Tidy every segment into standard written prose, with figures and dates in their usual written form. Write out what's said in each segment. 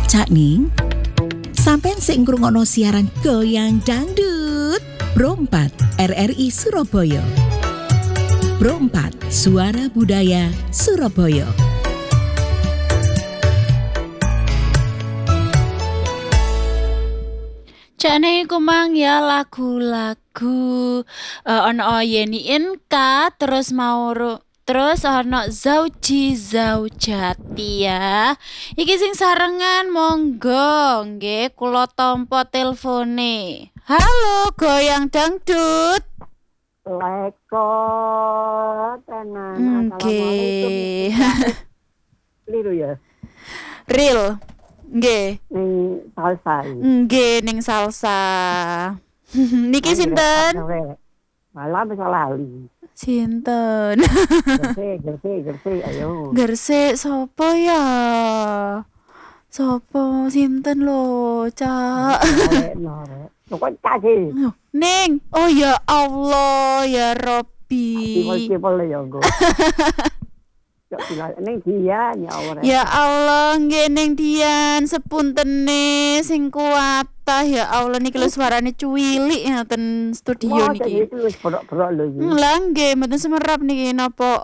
Cak Ning, sampean sing ngrungokno siaran Goyang Dangdut Pro 4 RRI Surabaya. Pro 4 Suara Budaya Surabaya. Jane kumang ya lagu-lagu ono Yeni Inka terus terus ono Zauji Zaujati ya. Iki sing sarengan monggo nggih kula tampa telpone. Halo Goyang Dangdut. Leko tenan. Nggih. Liru ya. Real. Nggih. Ning salsa. Nggih ning salsa. Niki sinten? Malah bisa lali. Sinten? Gerse, ayo. Gerse sapa ya? Sapa sinten lho, Cak? Pokok cake. Ning, oh ya Allah ya Robbi. Cipol ya, Go. Ning Dian ya Allah. Ya Allah, nggih ning Dian sepuntene sing kuatah ya Allah niki lho suarane cuwilik ngoten studio niki. Iki wis berok-berok lho iki. Lah nggih mboten semerap niki napa.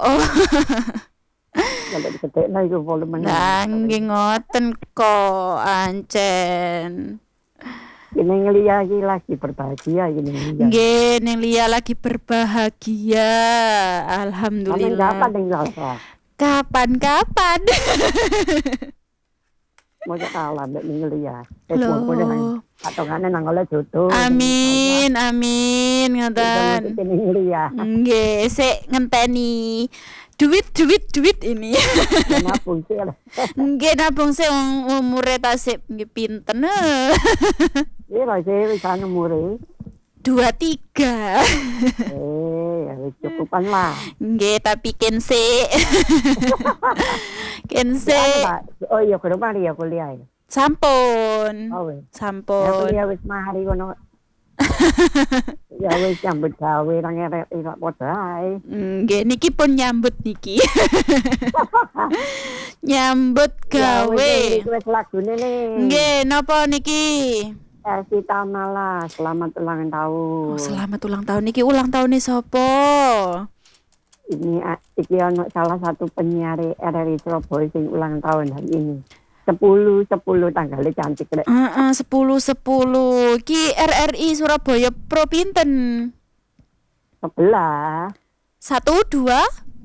Nek diketekno iku volume. Lah nggih ngoten kok ancen. Ini Lia lagi berbahagia ini. Nggih, ning Lia lagi berbahagia. Alhamdulillah. Kapan-kapan. Mau kalah mbak ning Lia. Loh. Atongane nang oleh jodoh. Amin, amin ngoten. Ning Lia. Nggih, sik ngenteni duit ini. Nabung sih. Nggih nabung sik umure tasik nggih pinten. Iya, wis ana umure. 23. Ya wis cukupan lah. Nggih, tapi kense. Oh iya, kudu mari ya kuliah. Sampun. Oh wis. Sampun. Ya kuliah wis mari kono. Ya wis nyambut gawe nang erek padha ae. Nggih, niki pun nyambut niki. Nyambut gawe. Wis lagune nih. Nggih, napa niki? Kita malah selamat ulang tahun. Oh, selamat ulang tahun niki ulang tahunnya sapa? Ini iki ono salah satu penyiar RRI Surabaya sing ulang tahun hari ini. 10 tanggalnya cantik rek. 10 ki RRI Surabaya Pro pinten? 11. 1 2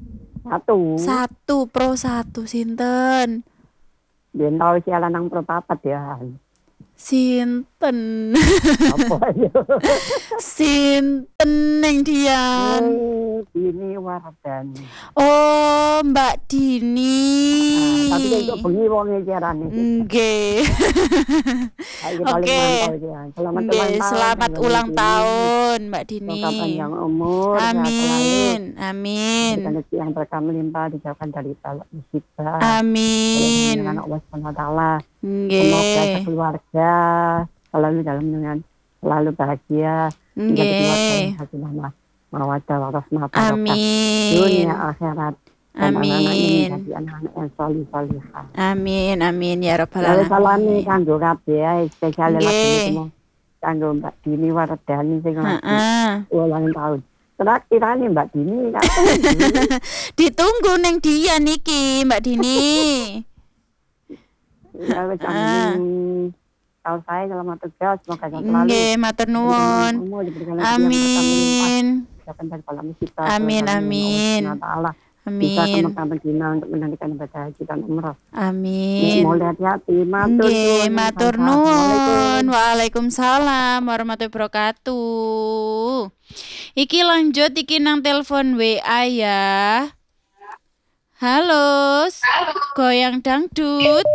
1 Pro 1 sinten? Yen tau siaran nang Pro 4 ya. Sinten? Apa ya? Sinten ning Dian? Dini Wardani. Oh, Mbak Dini. Tapi kok bengi wong siarane. Nggih. Oke. Selamat ulang tahun Mbak Dini. Semoga panjang umur. Amin. Amin. Rezeki yang berkah melimpah dijauhkan dari balak musibah. Amin. Anak Allah Subhanahu wa taala. Nggih. Semoga keluarga selalu dalam dengan selalu bahagia. Nggih. Mawaddah warahmah. Amin. Dunia akhirat. Amin. Anak-anak yang salih-salihah. Amin. Amin ya rabbal alamin. Salami kanggo kabeh spesial lagi kanggo Mbak Dini Wardani sing ulang tahun. Terakhirane Mbak Dini ditunggu neng dia niki Mbak Dini. Ya wis tahu saya selamat tugas semoga selalu. Nggih, matur nuwun. Amin. Amin amin. Amin. Bisa sama Dina untuk menantikan ibadah haji dan umrah. Amin. Mau hati-hati. Matur nuwun. Waalaikumsalam warahmatullahi wabarakatuh. Iki lanjut iki nang telepon WA ya. Halo. Goyang Dangdut.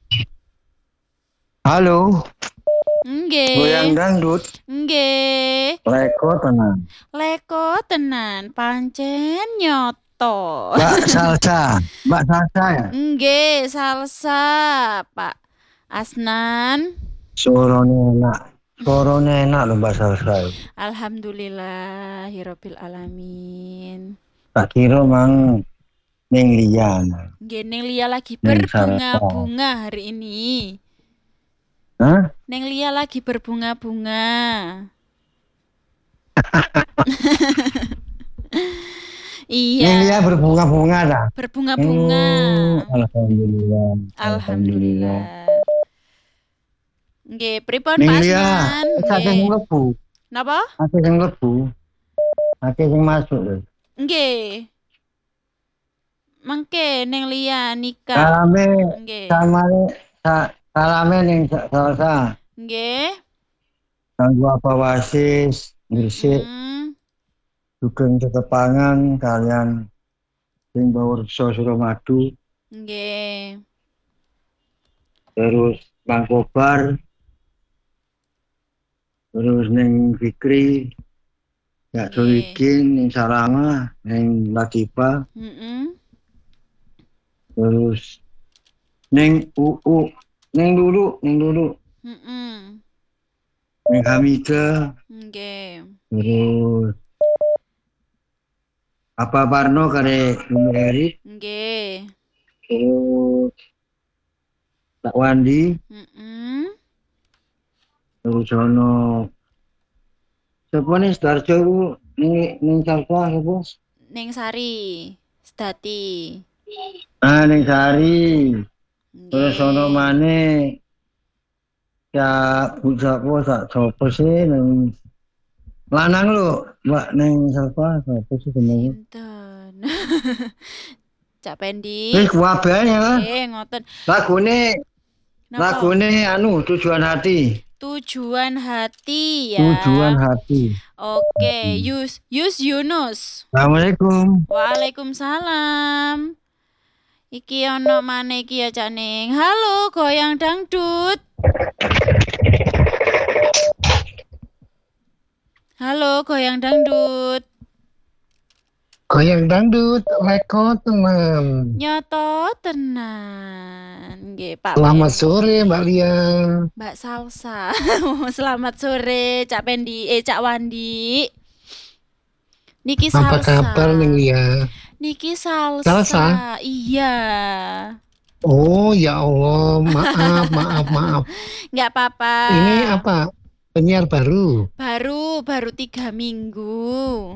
Halo. Nggih. Goyang Dangdut. Nggih. Leko tenan. Pancen nyoto. Mbak Salsa ya? Nggih, salsa, Pak Asnan. Suaranya enak loh Mbak Salsa. Alhamdulillahirabbil alamin. Tak kira mang ning Lia. Nggih, ning Lia lagi berbunga-bunga hari ini. Hah? Neng Lia lagi berbunga-bunga. Iya. Ini dia berbunga-bunga dah. Berbunga-bunga. Alhamdulillah. Alhamdulillah. Nggih, pripun Ning Pak Lia, Asman? akeh sing Nggih. mlebu, Napa? akeh sing mlebu, akeh sing masuk lho. Nggih. Mengke Neng Lia nikah. Salame, Nggih. salame ning Salsa. Nggih. Kanggo apa wasis, ngresik, sugeng cekepangan kalian sing bawursa Suramadu, Nggih. terus Bang Kobar, terus ning Fikri, ya Nggih. Solikin, ning Salama, ning Latifa, terus ning Uu, ning Lulu, ning Hamida, Nggih. terus apa Parno kare Bumi Erik, Nggih. terus Pak Wandi, terus ono sapa nih Sudarjo ku ning Salsa sapa? Neng Sari, Sedati. Ning Sari. Terus Nggih. ono maneh ya Bujako sak sapa sih ning lanang lho, Mbak ning Salsa sapa sih jenenge? Sinten? Cak Pendi. Wis kabehane lah. Nggih, ngoten. Lagune anu Tujuan Hati. Tujuan hati ya. Tujuan Hati. Oke, Yus Yunus. Assalamualaikum. Waalaikumsalam. Iki ono maneh iki ya Cak Ning. Halo, goyang dangdut. Halo, goyang dangdut. Goyang dangdut, leko teman. Nyoto tenan. Nggih, Pak. Selamat sore Mbak Lia. Mbak Salsa. Selamat sore, Cak Pendi, Cak Wandi. Niki Salsa. Apa kabar Ning Lia? Niki Salsa. Salsa? Iya. Oh ya Allah, maaf. Nggak apa-apa. Ini apa? Penyiar baru? Baru 3 minggu.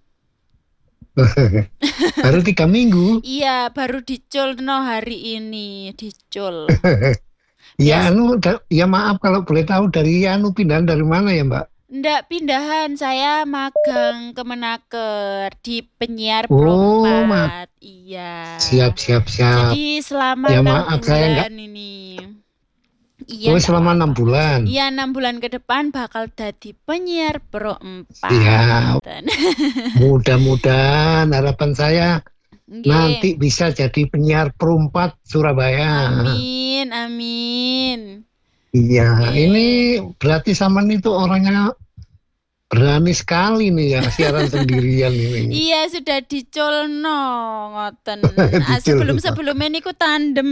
Baru 3 minggu? Iya, baru diculno hari ini, dicul. Ya ya maaf kalau boleh tahu dari pindahan dari mana ya Mbak? Ndak pindahan, saya magang Kemenaker di penyiar Pro 4. Iya. Siap. Jadi selama ya 6 maaf, bulan saya ini. Iya, selama 6 bulan. Iya, 6 bulan ke depan bakal jadi penyiar Pro 4. Siap. Mudah-mudahan harapan saya nanti bisa jadi penyiar Pro 4 Surabaya. Amin. Iya, ini berarti Saman itu orangnya berani sekali nih ya siaran sendirian ini. Iya, sudah diculno ngoten. Sebelumnya niku tandem.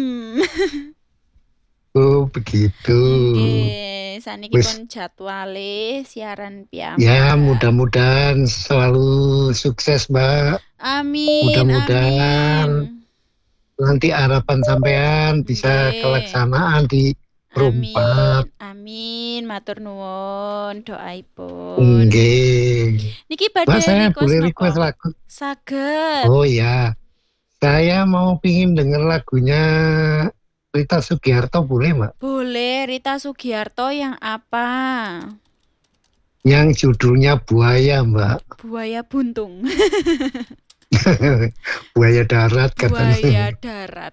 Oh, begitu. Nggih, saniki pun jadwale siaran piyambak. Ya, mudah-mudahan selalu sukses, Mbak. Amin. Mudah-mudahan nanti harapan sampean bisa kelaksanaan di Pro 4. Amin, matur nuwun doaipun. Nggih. Niki badhe saya boleh request lagu? Saged. Oh ya. Saya mau pingin denger lagunya Rita Sugiarto, boleh Mbak? Boleh. Rita Sugiarto yang apa? Yang judulnya Buaya, Mbak. Buaya buntung. Buaya darat katanya. Buaya darat.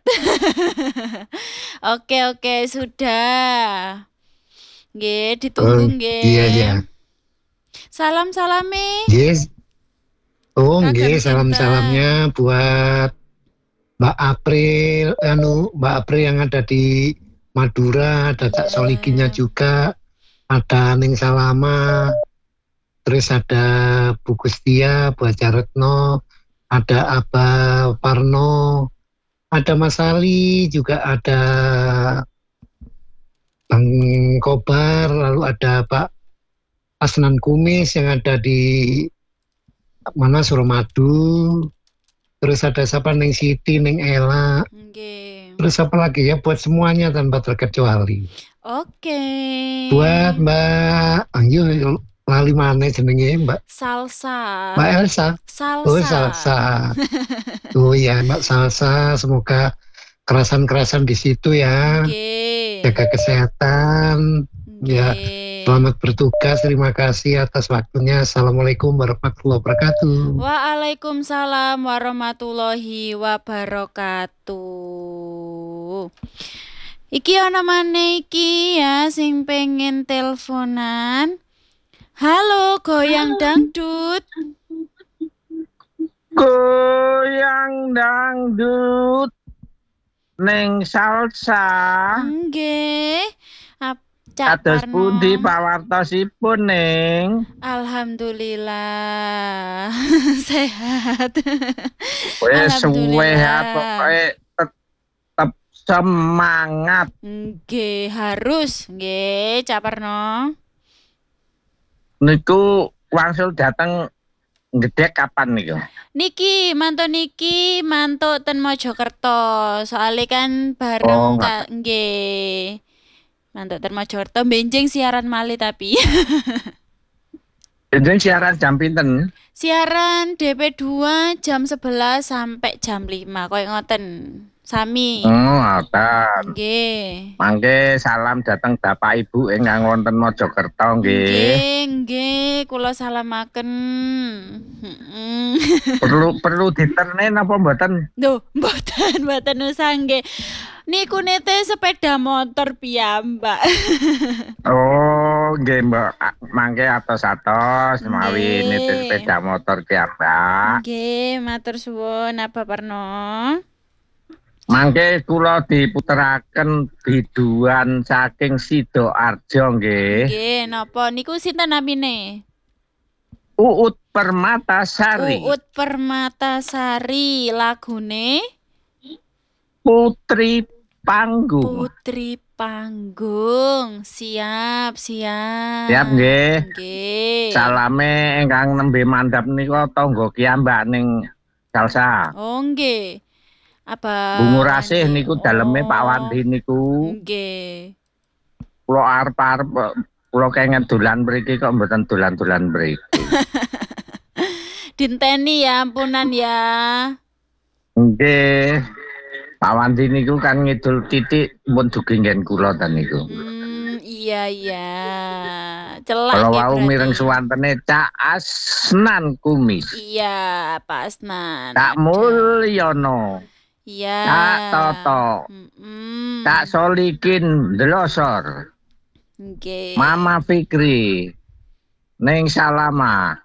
Oke, sudah. Nggih, ditunggu nggih. Iya. Salam-salame. Yes. Oh, nggih, salam-salamnya buat Mbak April yang ada di Madura, ada Cak Solikinya juga, ada Ning Salama, terus ada Bu Gustia, Bu Aja Retno, ada Aba Parno, ada Mas Ali, juga ada Bang Kobar, lalu ada Pak Asnan Kumis yang ada di Suramadu. Terus ada siapa Neng Siti, Neng Ella. Okay. terus apa lagi ya buat semuanya tanpa terkecuali. Oke. Buat Mbak Angyu lali mana jenenge Mbak Salsa. Elsa. Oh Salsa. Oh ya Mbak Salsa, semoga kerasan-kerasan di situ ya. Nggih. Jaga kesehatan. Ya, Nggih. selamat bertugas. Terima kasih atas waktunya. Assalamualaikum warahmatullahi wabarakatuh. Waalaikumsalam warahmatullahi wabarakatuh. Iki ana maneh iki ya sing pengen teleponan. Halo, goyang dangdut. Goyang dangdut neng salsa. Nggih. Cak Kados Parno. pundi pawartosipun neng? Alhamdulillah sehat. Wis suwe Alhamdulillah. pokoke tetep semangat. Nggih, harus nggih, Cak Parno. Niku wangsul dateng gedhe kapan niku? Niki mantuk ten Mojokerto. Soalnya kan bareng nggih. Mantuk ten Mojokerto benjing siaran malih tapi. Benjing siaran jam pinten? Siaran DP2 jam 11 sampai jam 5 koyo ngoten. Sami. Ngoten. Nggih. Mangke salam dateng Bapak Ibu ingkang wonten Mojokerto nggih. Nggih, kula salamaken. Perlu diternen apa mboten? Duh, mboten usah nggih. Niku nete sepeda motor piyambak. Oh, nggih Mbak. Mangke atos-atos mawi nitih sepeda motor piyambak. Nggih, matur suwun Bapak Parno. Mangke kula diputeraken biduan saking Sidoarjo nggih. Nggih, napa niku sinten namine? Uut Permatasari. Uut Permatasari, lagune Putri Panggung. Putri Panggung. Siap. Siap nggih. Nggih. Salame ingkang nembe mandhap nika tangga kiyambak ning Salsa. Oh nggih. Apa Bungu Rasih niku daleme Pak Wandi niku. Nggih. Kula arep-arep kula kenging dolan mriki kok mboten dolan-dolan mriki. Dinteni ya ampunan ya. Nggih. Pak Wandi niku kan ngidul titik pun dugi nggen kula ta niku. Iya. Celak Kalau nggih wau berarti. mireng suwantene Cak Asnan Kumis. Iya, Pak Asnan. Cak Mulyono. Iya. Cak Toto. Cak Solikin Delosor. Nggih. Mama Fikri. Neng Salama.